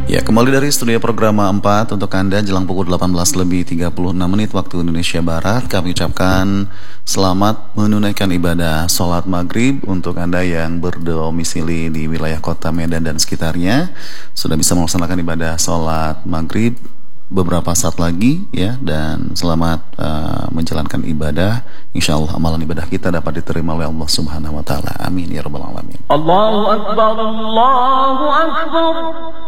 Ya, kembali dari studio Programa 4 untuk Anda jelang pukul 18:36 waktu Indonesia Barat. Kami ucapkan selamat menunaikan ibadah sholat maghrib untuk Anda yang berdomisili di wilayah kota Medan dan sekitarnya. Sudah bisa melaksanakan ibadah sholat maghrib beberapa saat lagi ya, dan selamat menjalankan ibadah. Insya Allah amalan ibadah kita dapat diterima oleh Allah Subhanahu Wa Taala. Amin ya rabbal alamin. Allahu Akbar, Allahu Akbar.